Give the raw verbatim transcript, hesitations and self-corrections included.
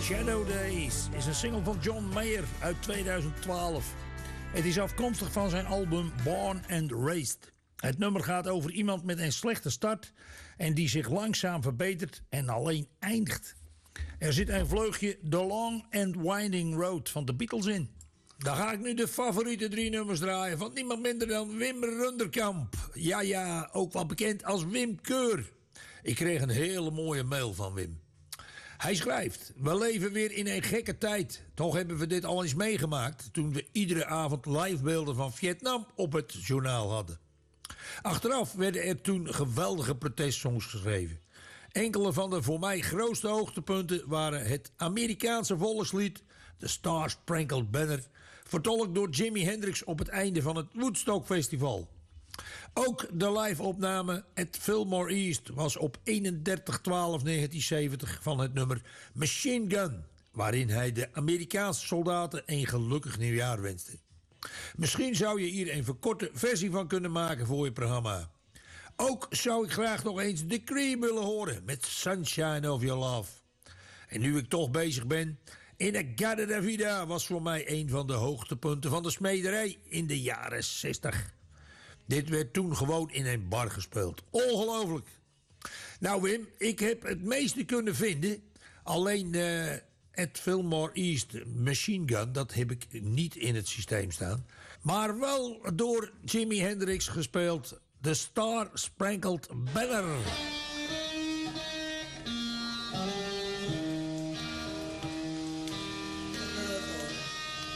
Shadow Days is een single van John Mayer uit tweeduizend twaalf. Het is afkomstig van zijn album Born and Raised. Het nummer gaat over iemand met een slechte start en die zich langzaam verbetert en alleen eindigt. Er zit een vleugje The Long and Winding Road van de Beatles in. Dan ga ik nu de favoriete drie nummers draaien van niemand minder dan Wim Runderkamp. Ja, ja, ook wel bekend als Wim Keur. Ik kreeg een hele mooie mail van Wim. Hij schrijft: we leven weer in een gekke tijd. Toch hebben we dit al eens meegemaakt toen we iedere avond livebeelden van Vietnam op het journaal hadden. Achteraf werden er toen geweldige protestsongs geschreven. Enkele van de voor mij grootste hoogtepunten waren het Amerikaanse volkslied The Star Spangled Banner, vertolkt door Jimi Hendrix op het einde van het Woodstock Festival. Ook de live-opname at Fillmore East was op eenendertig twaalf negentienzeventig van het nummer Machine Gun, waarin hij de Amerikaanse soldaten een gelukkig nieuwjaar wenste. Misschien zou je hier een verkorte versie van kunnen maken voor je programma. Ook zou ik graag nog eens The Cream willen horen met Sunshine of Your Love. En nu ik toch bezig ben, Inagada da Vida was voor mij een van de hoogtepunten van de smederij in de jaren zestig. Dit werd toen gewoon in een bar gespeeld. Ongelooflijk. Nou Wim, ik heb het meeste kunnen vinden. Alleen uh, at Fillmore East Machine Gun, dat heb ik niet in het systeem staan. Maar wel door Jimi Hendrix gespeeld. The Star Spangled Banner.